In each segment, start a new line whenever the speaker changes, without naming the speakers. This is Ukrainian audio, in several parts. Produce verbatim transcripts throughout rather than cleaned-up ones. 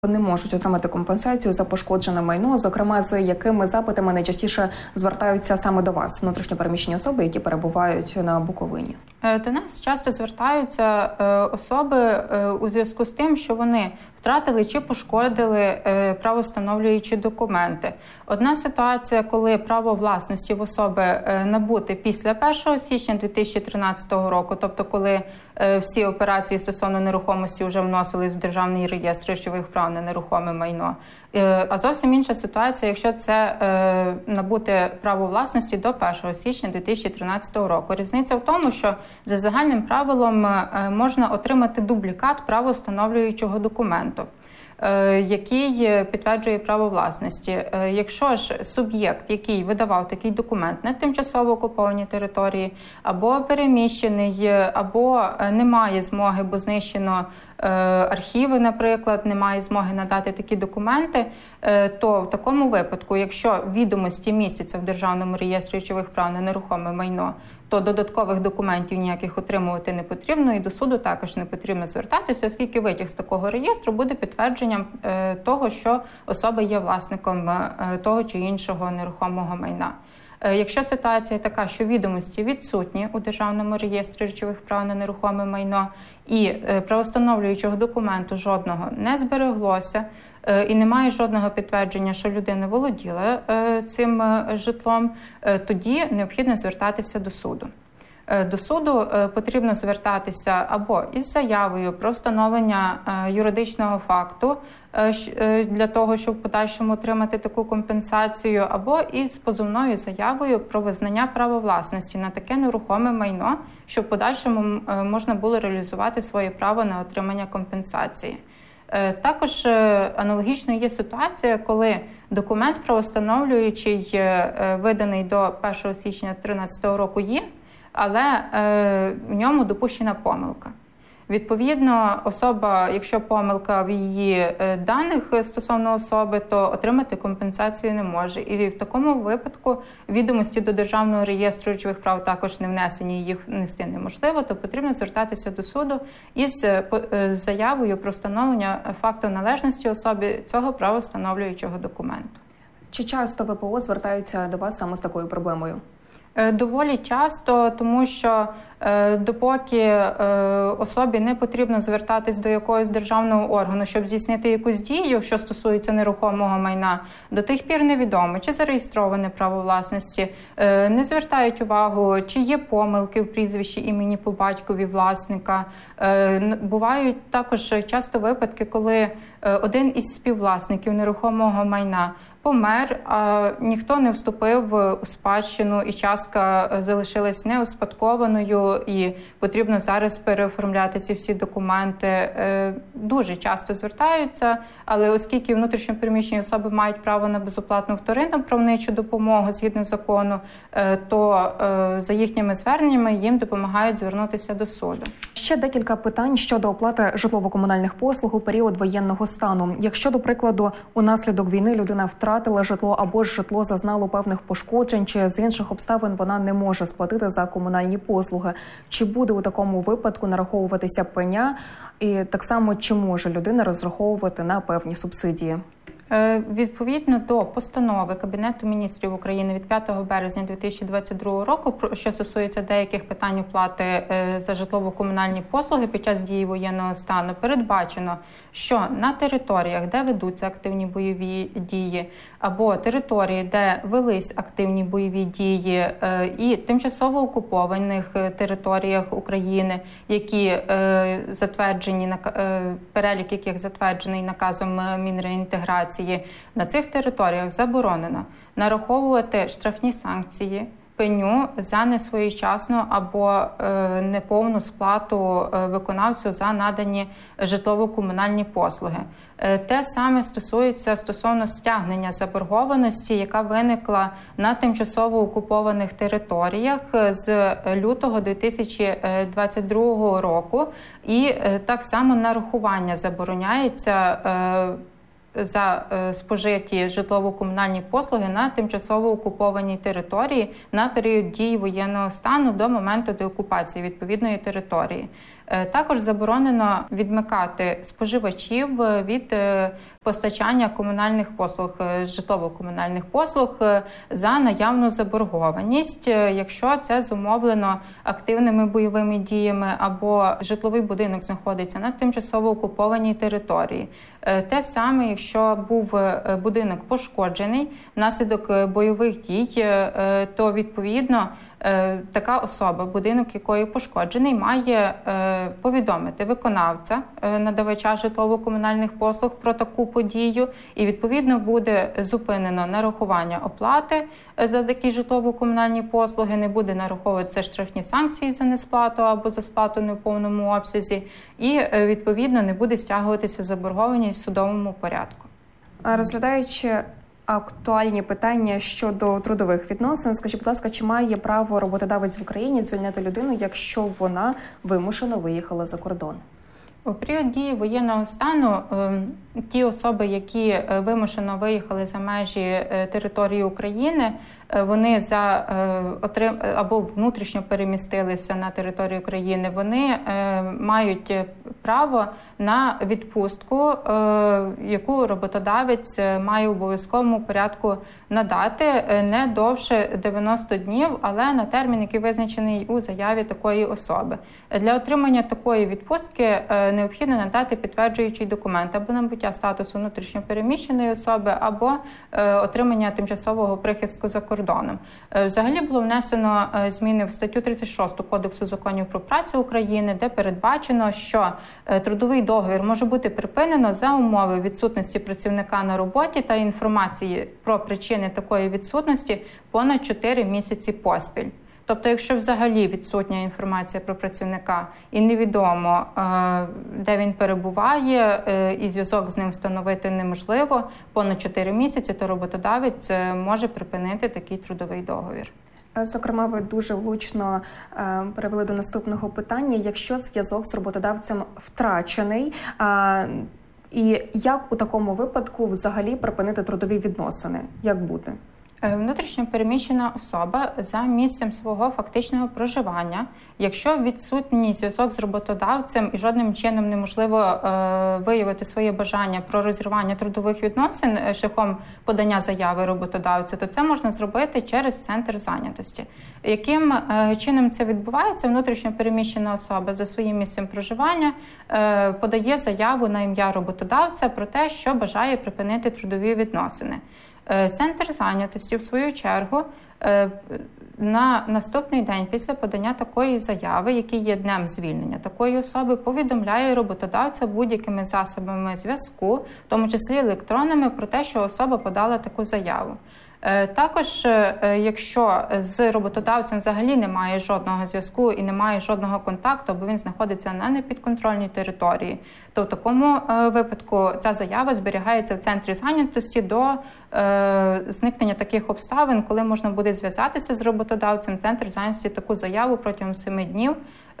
не можуть отримати компенсацію за пошкоджене майно, зокрема, з якими запитами найчастіше звертаються саме до вас, внутрішньо переміщені особи, які перебувають на Буковині?
До нас часто звертаються особи у зв'язку з тим, що вони втратили чи пошкодили правовстановлюючі документи. Одна ситуація, коли право власності в особи набуте після першого січня дві тисячі тринадцятого року, тобто коли всі операції стосовно нерухомості вже вносились в Державний реєстр речових прав на нерухоме майно. А зовсім інша ситуація, якщо це набуте право власності до першого січня дві тисячі тринадцятого року. Різниця в тому, що за загальним правилом можна отримати дублікат правовстановлюючого документу, який підтверджує право власності. Якщо ж суб'єкт, який видавав такий документ на тимчасово окупованій території, або переміщений, або не має змоги, бо знищено архіви, наприклад, не має змоги надати такі документи, то в такому випадку, якщо відомості містяться в Державному реєстрі речових прав на нерухоме майно, то додаткових документів ніяких отримувати не потрібно, і до суду також не потрібно звертатися, оскільки витяг з такого реєстру буде підтвердженням того, що особа є власником того чи іншого нерухомого майна. Якщо ситуація така, що відомості відсутні у Державному реєстрі речових прав на нерухоме майно і правовстановлюючого документу жодного не збереглося, і немає жодного підтвердження, що людина володіла цим житлом, тоді необхідно звертатися до суду. До суду потрібно звертатися або із заявою про встановлення юридичного факту для того, щоб в подальшому отримати таку компенсацію, або із позовною заявою про визнання права власності на таке нерухоме майно, щоб в подальшому можна було реалізувати своє право на отримання компенсації. Також аналогічно є ситуація, коли документ правовстановлюючий, виданий до першого січня дві тисячі тринадцятого року, є, але в ньому допущена помилка. Відповідно, особа, якщо помилка в її даних стосовно особи, то отримати компенсацію не може. І в такому випадку відомості до Державного реєстру речових прав також не внесені, їх внести неможливо, то потрібно звертатися до суду із заявою про встановлення факту належності особі цього правовстановлюючого документу.
Чи часто ВПО звертаються до вас саме з такою проблемою?
Доволі часто, тому що допоки особі не потрібно звертатись до якогось державного органу, щоб здійснити якусь дію, що стосується нерухомого майна, до тих пір невідомо, чи зареєстроване право власності, не звертають увагу, чи є помилки в прізвищі, імені, по батькові власника. Бувають також часто випадки, коли один із співвласників нерухомого майна помер, а ніхто не вступив у спадщину, і частка залишилась неуспадкованою, і потрібно зараз переоформляти ці всі документи. Дуже часто звертаються, але оскільки внутрішньо переміщені особи мають право на безоплатну вторинну правничу допомогу згідно закону, то за їхніми зверненнями їм допомагають звернутися до суду.
Ще декілька питань щодо оплати житлово-комунальних послуг у період воєнного стану. Якщо, до прикладу, унаслідок війни людина втратила житло або ж житло зазнало певних пошкоджень, чи з інших обставин вона не може сплатити за комунальні послуги, чи буде у такому випадку нараховуватися пеня? І так само, чи може людина розраховувати на певні субсидії?
Відповідно до постанови Кабінету міністрів України від п'ятого березня дві тисячі двадцять другого року, що стосується деяких питань оплати за житлово-комунальні послуги під час дії воєнного стану, передбачено, що на територіях, де ведуться активні бойові дії, або території, де велись активні бойові дії, і тимчасово окупованих територіях України, які затверджені, перелік яких затверджений наказом Мінреінтеграції, на цих територіях заборонено нараховувати штрафні санкції, пеню за несвоєчасну або е, неповну сплату е, виконавцю за надані житлово-комунальні послуги. Е, те саме стосується стосовно стягнення заборгованості, яка виникла на тимчасово окупованих територіях з лютого дві тисячі двадцять другого року. І е, так само нарахування забороняється е, за спожиті житлово-комунальні послуги на тимчасово окупованій території на період дії воєнного стану до моменту деокупації відповідної території. Також заборонено відмикати споживачів від постачання комунальних послуг, житлово-комунальних послуг за наявну заборгованість, якщо це зумовлено активними бойовими діями або житловий будинок знаходиться на тимчасово окупованій території. Те саме, якщо був будинок пошкоджений внаслідок бойових дій, то відповідно така особа, будинок якої пошкоджений, має повідомити виконавця, надавача житлово-комунальних послуг про таку подію, і відповідно буде зупинено нарахування оплати за такі житлово-комунальні послуги, не буде нараховуватися штрафні санкції за несплату або за сплату не в повному обсязі, і відповідно не буде стягуватися заборгованість в судовому порядку.
Розглядаючи актуальні питання щодо трудових відносин, скажіть, будь ласка, чи має право роботодавець в Україні звільнити людину, якщо вона вимушено виїхала за кордон?
У період дії воєнного стану ті особи, які вимушено виїхали за межі території України, вони за отрим або внутрішньо перемістилися на територію України, вони мають право на відпустку, яку роботодавець має в обов'язковому порядку надати не довше дев'яноста днів, але на термін, який визначений у заяві такої особи. Для отримання такої відпустки необхідно надати підтверджуючий документ або набуття статусу внутрішньо переміщеної особи, або отримання тимчасового прихистку за кордоном. Взагалі було внесено зміни в статтю тридцять шосту Кодексу законів про працю України, де передбачено, що трудовий договір може бути припинено за умови відсутності працівника на роботі та інформації про причини такої відсутності понад чотири місяці поспіль. Тобто, якщо взагалі відсутня інформація про працівника і невідомо, де він перебуває, і зв'язок з ним встановити неможливо понад чотири місяці, то роботодавець може припинити такий трудовий договір.
Зокрема, ви дуже влучно е, перевели до наступного питання. Якщо зв'язок з роботодавцем втрачений, е, і як у такому випадку взагалі припинити трудові відносини? Як бути?
Внутрішньо переміщена особа за місцем свого фактичного проживання, якщо відсутній зв'язок з роботодавцем і жодним чином неможливо е, виявити своє бажання про розірвання трудових відносин шляхом подання заяви роботодавцю, то це можна зробити через центр зайнятості. Яким е, чином це відбувається? Внутрішньо переміщена особа за своїм місцем проживання е, подає заяву на ім'я роботодавця про те, що бажає припинити трудові відносини. Центр зайнятості, в свою чергу, на наступний день після подання такої заяви, який є днем звільнення такої особи, повідомляє роботодавця будь-якими засобами зв'язку, в тому числі електронними, про те, що особа подала таку заяву. Також, якщо з роботодавцем взагалі немає жодного зв'язку і немає жодного контакту, або він знаходиться на непідконтрольній території, то в такому випадку ця заява зберігається в центрі зайнятості до зникнення таких обставин, коли можна буде зв'язатися з роботодавцем. Центр зайнятості таку заяву протягом семи днів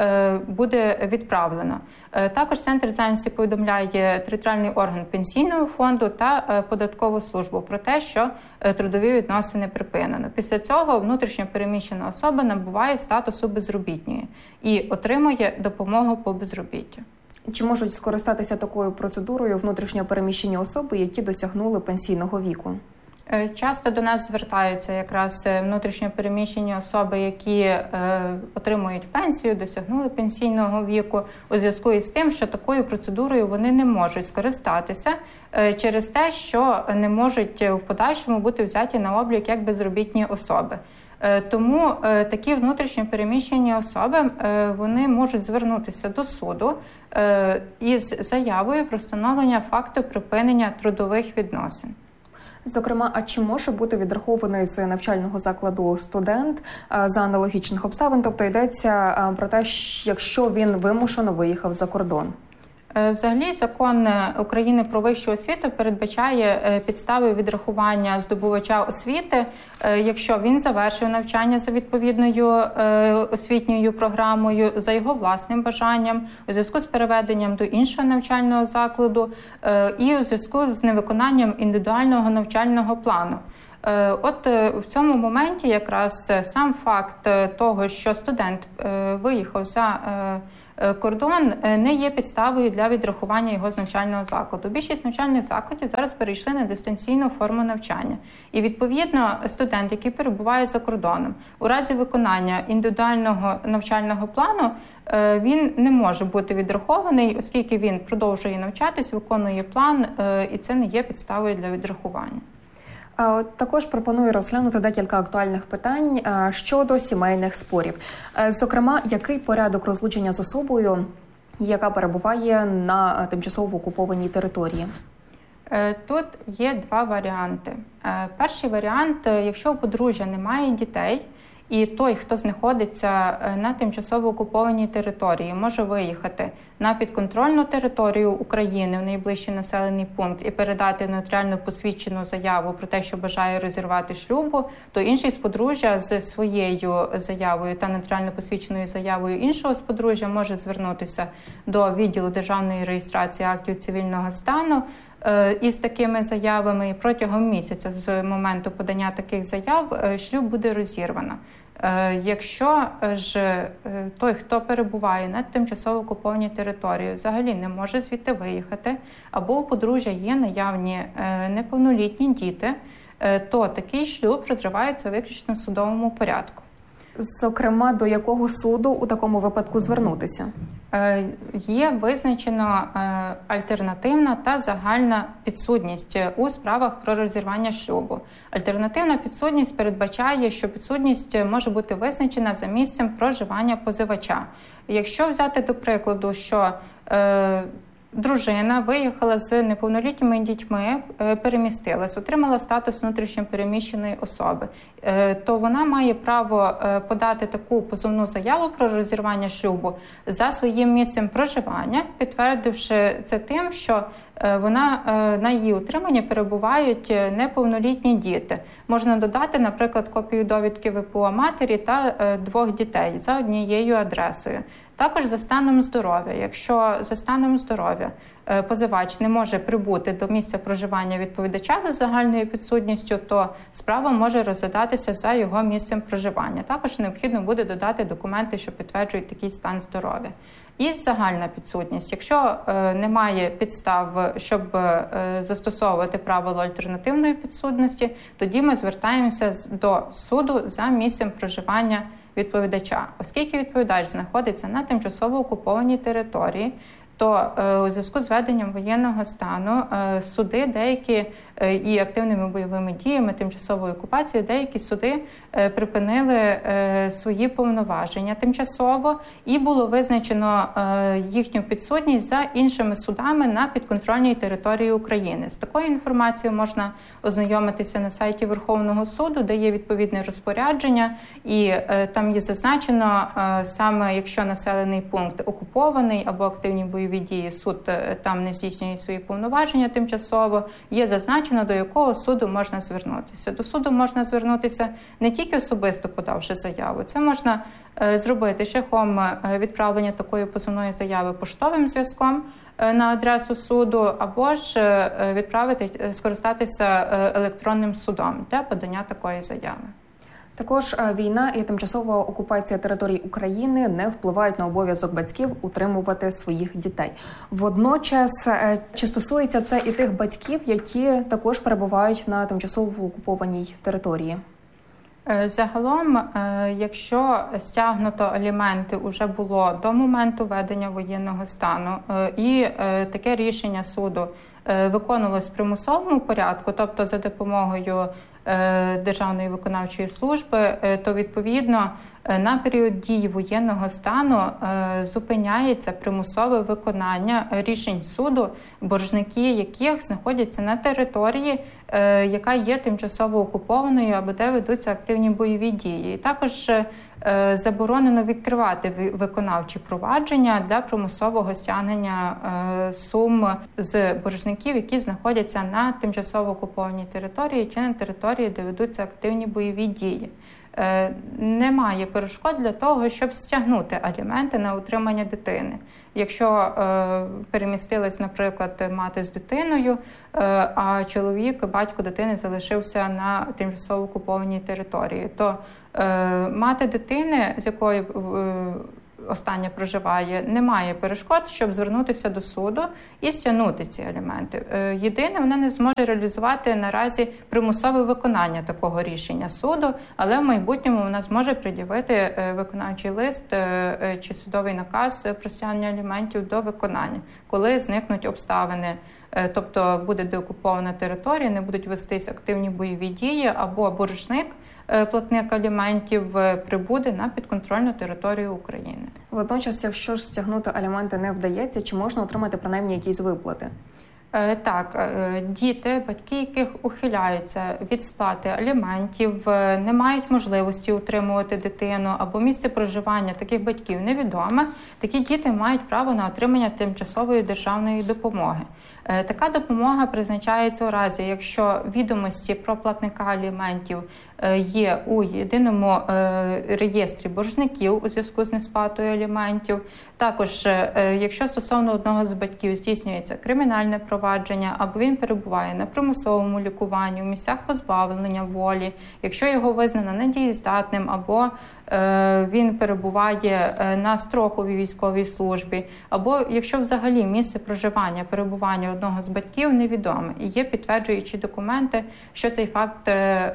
буде відправлено. Також центр зайнятості повідомляє територіальний орган пенсійного фонду та податкову службу про те, що трудові відносини припинено. Після цього внутрішньо переміщена особа набуває статусу безробітної і отримує допомогу по безробіттю.
Чи можуть скористатися такою процедурою внутрішньо переміщені особи, які досягнули пенсійного віку?
Часто до нас звертаються якраз внутрішньо переміщені особи, які е, отримують пенсію, досягнули пенсійного віку, у зв'язку із тим, що такою процедурою вони не можуть скористатися е, через те, що не можуть в подальшому бути взяті на облік як безробітні особи. Е, тому е, такі внутрішньо переміщені особи, е, вони можуть звернутися до суду е, із заявою про встановлення факту припинення трудових відносин.
Зокрема, а чи може бути відрахований з навчального закладу студент за аналогічних обставин? Тобто йдеться про те, якщо він вимушено виїхав за кордон?
Взагалі, закон України про вищу освіту передбачає підстави відрахування здобувача освіти, якщо він завершив навчання за відповідною освітньою програмою, за його власним бажанням, у зв'язку з переведенням до іншого навчального закладу і у зв'язку з невиконанням індивідуального навчального плану. От в цьому моменті якраз сам факт того, що студент виїхав за кордон не є підставою для відрахування його з навчального закладу. Більшість навчальних закладів зараз перейшли на дистанційну форму навчання. І, відповідно, студент, який перебуває за кордоном, у разі виконання індивідуального навчального плану, він не може бути відрахований, оскільки він продовжує навчатись, виконує план, і це не є підставою для відрахування.
Також пропоную розглянути декілька актуальних питань щодо сімейних спорів. Зокрема, який порядок розлучення з особою, яка перебуває на тимчасово окупованій території?
Тут є два варіанти. Перший варіант, якщо у подружжя немає дітей, і той, хто знаходиться на тимчасово окупованій території, може виїхати на підконтрольну територію України в найближчий населений пункт і передати нотаріально посвідчену заяву про те, що бажає розірвати шлюбу, то інший з подружжя з своєю заявою та нотаріально посвідченою заявою іншого з подружжя може звернутися до відділу державної реєстрації актів цивільного стану із такими заявами, і протягом місяця з моменту подання таких заяв шлюб буде розірвано. Якщо ж той, хто перебуває на тимчасово окупованій території, взагалі не може звідти виїхати, або у подружжя є наявні неповнолітні діти, то такий шлюб розривається виключно в судовому порядку.
Зокрема, до якого суду у такому випадку звернутися?
Є визначено альтернативна та загальна підсудність у справах про розірвання шлюбу. Альтернативна підсудність передбачає, що підсудність може бути визначена за місцем проживання позивача. Якщо взяти до прикладу, що дружина виїхала з неповнолітніми дітьми, перемістилась, отримала статус внутрішньопереміщеної особи, то вона має право подати таку позовну заяву про розірвання шлюбу за своїм місцем проживання, підтвердивши це тим, що вона, на її утриманні перебувають неповнолітні діти. Можна додати, наприклад, копію довідки ВПО матері та двох дітей за однією адресою. Також за станом здоров'я. Якщо за станом здоров'я позивач не може прибути до місця проживання відповідача за загальною підсудністю, то справа може розглядатися за його місцем проживання. Також необхідно буде додати документи, що підтверджують такий стан здоров'я. І загальна підсудність. Якщо е, немає підстав, щоб е, застосовувати правило альтернативної підсудності, тоді ми звертаємося до суду за місцем проживання відповідача. Оскільки відповідач знаходиться на тимчасово окупованій території, то е, у зв'язку з введенням воєнного стану е, суди деякі е, і активними бойовими діями, тимчасовою окупацією, деякі суди е, припинили е, свої повноваження тимчасово, і було визначено е, їхню підсудність за іншими судами на підконтрольній території України. З такою інформацією можна ознайомитися на сайті Верховного суду, де є відповідне розпорядження, і е, там є зазначено е, саме, якщо населений пункт окупований або активні бойові дії, суд там не здійснює свої повноваження тимчасово, є зазначено, до якого суду можна звернутися. До суду можна звернутися не тільки особисто подавши заяву, це можна е, зробити шляхом відправлення такої позовної заяви поштовим зв'язком е, на адресу суду, або ж е, відправити, скористатися електронним судом для подання такої заяви.
Також війна і тимчасова окупація територій України не впливають на обов'язок батьків утримувати своїх дітей. Водночас, чи стосується це і тих батьків, які також перебувають на тимчасово окупованій території?
Загалом, якщо стягнуто аліменти вже було до моменту введення воєнного стану, і таке рішення суду виконувалось в примусовому порядку, тобто за допомогою Державної виконавчої служби, то відповідно на період дії воєнного стану зупиняється примусове виконання рішень суду, боржники яких знаходяться на території, яка є тимчасово окупованою або де ведуться активні бойові дії. І також заборонено відкривати виконавчі провадження для примусового стягнення сум з боржників, які знаходяться на тимчасово окупованій території чи на території, де ведуться активні бойові дії. Немає перешкод для того, щоб стягнути аліменти на утримання дитини. Якщо е, перемістилась, наприклад, мати з дитиною, е, а чоловік, батько дитини залишився на тимчасово окупованій території, то е, мати дитини, з якою е, остання проживає, немає перешкод, щоб звернутися до суду і стягнути ці аліменти. Єдине, вона не зможе реалізувати наразі примусове виконання такого рішення суду, але в майбутньому вона зможе пред'явити виконавчий лист чи судовий наказ про стягнення аліментів до виконання, коли зникнуть обставини. Тобто буде деокупована територія, не будуть вестись активні бойові дії, або боржник, платник аліментів, прибуде на підконтрольну територію України.
Водночас, якщо ж стягнути аліменти не вдається, чи можна отримати принаймні якісь виплати?
Так, діти, батьки, яких ухиляються від сплати аліментів, не мають можливості утримувати дитину або місце проживання таких батьків невідоме, такі діти мають право на отримання тимчасової державної допомоги. Така допомога призначається у разі, якщо відомості про платника аліментів є у єдиному реєстрі боржників у зв'язку з несплатою аліментів. Також, якщо стосовно одного з батьків здійснюється кримінальне провадження, або він перебуває на примусовому лікуванні, у місцях позбавлення волі, якщо його визнано недієздатним, або він перебуває на строковій військовій службі, або якщо взагалі місце проживання, перебування одного з батьків невідоме і є підтверджуючі документи, що цей факт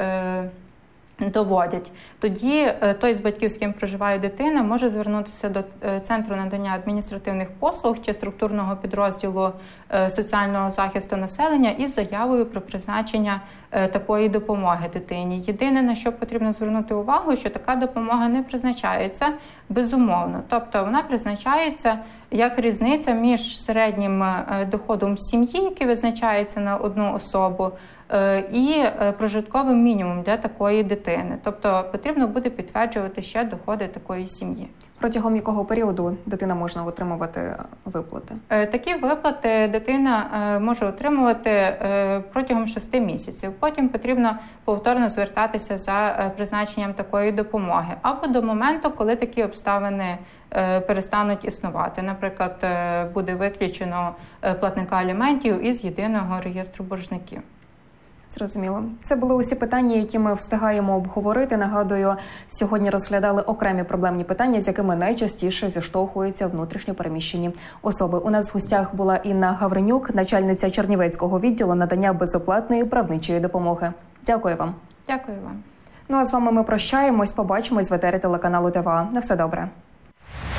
доводять. Тоді той з батьків, з ким проживає дитина, може звернутися до Центру надання адміністративних послуг чи структурного підрозділу соціального захисту населення із заявою про призначення такої допомоги дитині. Єдине, на що потрібно звернути увагу, що така допомога не призначається безумовно. Тобто вона призначається як різниця між середнім доходом сім'ї, який визначається на одну особу, і прожитковим мінімумом для такої дитини. Тобто потрібно буде підтверджувати ще доходи такої сім'ї.
Протягом якого періоду дитина може отримувати виплати?
Такі виплати дитина може отримувати протягом шести місяців. Потім потрібно повторно звертатися за призначенням такої допомоги. Або до моменту, коли такі обставини перестануть існувати. Наприклад, буде виключено платника аліментів із єдиного реєстру боржників.
Зрозуміло. Це були усі питання, які ми встигаємо обговорити. Нагадую, сьогодні розглядали окремі проблемні питання, з якими найчастіше зіштовхуються внутрішньо переміщені особи. У нас в гостях була Інна Гавренюк, начальниця Чернівецького відділу надання безоплатної правничої допомоги. Дякую вам.
Дякую вам.
Ну а з вами ми прощаємось. Побачимось в етері телеканалу ТВА. На все добре.